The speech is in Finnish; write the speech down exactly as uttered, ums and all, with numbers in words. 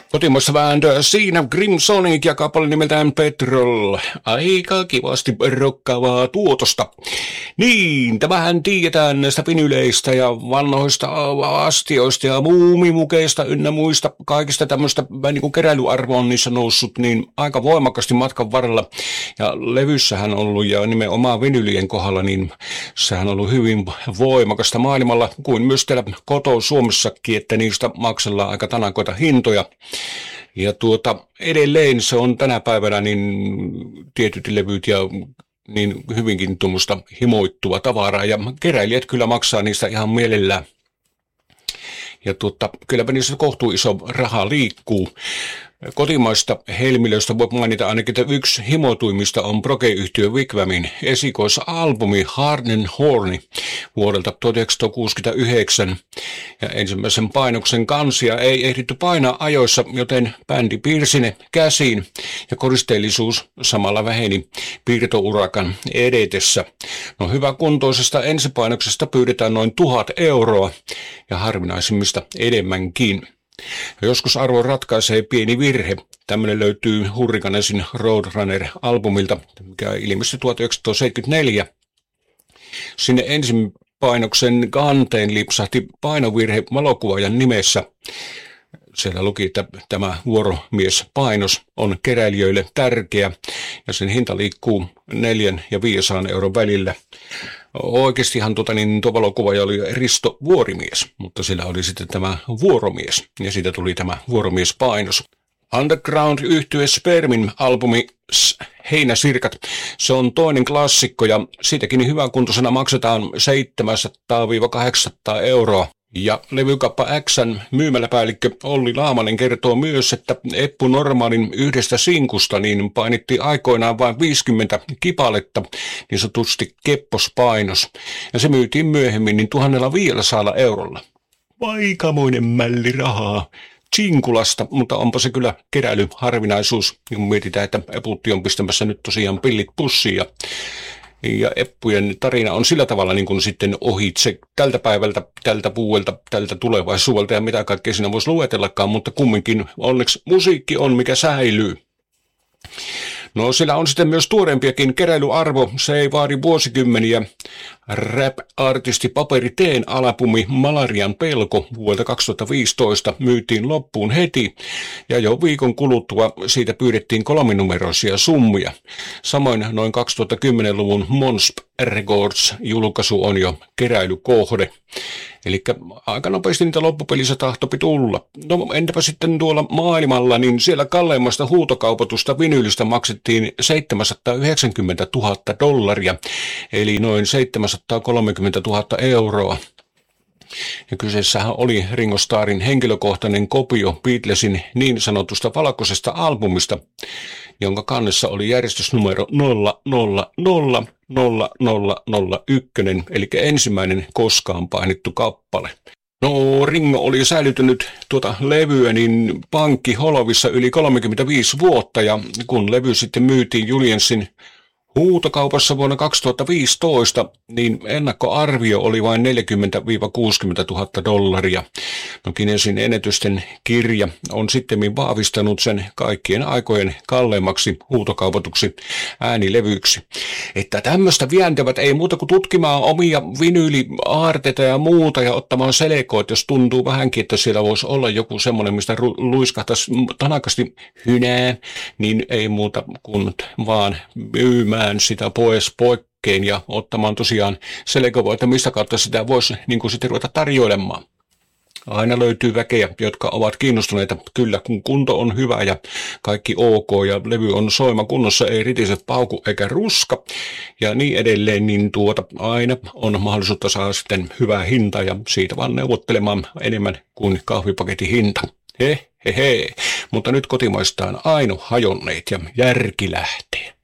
Kotimaista vääntöä siinä Grimsonic ja kappale nimeltään Petrol. Aika kivasti rokkaavaa tuotosta. Niin, tämähän tiedetään näistä vinyleistä ja vanhoista astioista ja muumimukeista ynnä muista. Kaikista tämmöistä niin kuin keräilyarvo on niissä noussut niin aika voimakkaasti matkan varrella. Ja levyssähän on ollut ja nimenomaan vinylien kohdalla, niin sehän on ollut hyvin voimakasta maailmalla kuin myös täällä koto Suomessakin, että niistä maksellaan aika tanakoita hintoja. Ja tuota, edelleen se on tänä päivänä niin tietyt levyt ja niin hyvinkin tuommoista himoittua tavaraa ja keräilijät kyllä maksaa niistä ihan mielellään. Ja tuota, kylläpä niissä kohtuu iso raha liikkuu. Kotimaista helmilöistä voi mainita ainakin, että yksi himotuimmista on Proge-yhtiö Wigwamin esikoisalbumi Hard and Horny vuodelta tuhatyhdeksänsataakuusikymmentäyhdeksän. Ja ensimmäisen painoksen kansia ei ehditty painaa ajoissa, joten bändi piirsi ne käsiin ja koristeellisuus samalla väheni piirtourakan edetessä. No hyväkuntoisesta ensipainoksesta pyydetään noin tuhat euroa ja harvinaisimmista enemmänkin. Ja joskus arvon ratkaisee pieni virhe. Tämmöinen löytyy Hurricanesin Roadrunner-albumilta, mikä ilmestyi tuhatyhdeksänsataaseitsemänkymmentäneljä. Sinne ensin painoksen kanteen lipsahti painovirhe valokuvaajan nimessä. Siellä luki, että tämä vuoromiespainos on keräilijöille tärkeä ja sen hinta liikkuu neljän ja viidensadan euron välillä. Oikeastihan tuota, niin tuo valokuvaaja oli Risto Vuorimies, mutta sillä oli sitten tämä vuoromies ja siitä tuli tämä vuoromiespainos. Underground-yhtye Spermin albumi Heinäsirkat, se on toinen klassikko ja siitäkin hyväkuntoisena maksetaan seitsemänsataa kahdeksansataa euroa. Ja levykappa X:n myymäläpäällikkö Olli Laamanen kertoo myös, että Eppu Normaalin yhdestä sinkusta niin painittiin aikoinaan vain viisikymmentä kipaletta, niin sanotusti keppospainos. Ja se myytiin myöhemmin niin tuhannella viidelläsadalla eurolla. Aikamoinen mälli rahaa Sinkulasta, mutta onpa se kyllä keräilyharvinaisuus, kun mietitään, että Eputti on pistämässä nyt tosiaan pillit pussiin ja Ja Eppujen tarina on sillä tavalla niin kuin sitten ohitse tältä päivältä, tältä vuodelta, tältä tulevaisuudelta ja mitä kaikkea siinä voisi luetellakaan, mutta kumminkin onneksi musiikki on mikä säilyy. No sillä on sitten myös tuoreempiakin keräilyarvo, se ei vaadi vuosikymmeniä. Rap-artisti Paperi Teen albumi Malarian pelko vuodelta kaksituhattaviisitoista myytiin loppuun heti ja jo viikon kuluttua siitä pyydettiin kolminumeroisia summia. Samoin noin kaksituhattakymmenluvun Monsp Records julkaisu on jo keräilykohde. Eli aika nopeasti niitä loppupelissä tahtopi tulla. No entäpä sitten tuolla maailmalla, niin siellä kalleimmasta huutokaupatusta vinylistä maksettiin seitsemänsataayhdeksänkymmentätuhatta dollaria, eli noin seitsemänsataakolmekymmentätuhatta euroa. Ja kyseessähän oli Ringo Starrin henkilökohtainen kopio Beatlesin niin sanotusta valkoisesta albumista, jonka kannessa oli järjestysnumero nolla nolla nolla nolla nolla nolla yksi, eli ensimmäinen koskaan painittu kappale. No Ringo oli säilytynyt tuota levyä niin pankkiholovissa yli kolmekymmentäviisi vuotta ja kun levy sitten myytiin Juliensin huutokaupassa vuonna kaksituhattaviisitoista, niin ennakkoarvio oli vain neljäkymmentä kuusikymmentä tuhatta dollaria. No Guinnessin ennätysten kirja on sittemmin vahvistanut sen kaikkien aikojen kalleimmaksi huutokaupatuksi äänilevyksi. Että tämmöistä vientävät ei muuta kuin tutkimaan omia vinyyliaarteita ja muuta ja ottamaan selkoit, jos tuntuu vähänkin, että siellä voisi olla joku semmoinen, mistä ru- luiskahtaisi tanakasti hynää, niin ei muuta kuin vaan myymään sitä pois poikkeen ja ottamaan tosiaan selkoa, että mistä kautta sitä voisi niin kuin sitten ruveta tarjoilemaan. Aina löytyy väkeä, jotka ovat kiinnostuneita, kyllä kun kunto on hyvä ja kaikki ok ja levy on soima kunnossa, ei ritiset pauku eikä ruska ja niin edelleen, niin tuota aina on mahdollisuutta saada sitten hyvää hintaa ja siitä vaan neuvottelemaan enemmän kuin kahvipaketin hinta. He he he, mutta nyt kotimaistaan Aino hajonneet ja järki lähtee.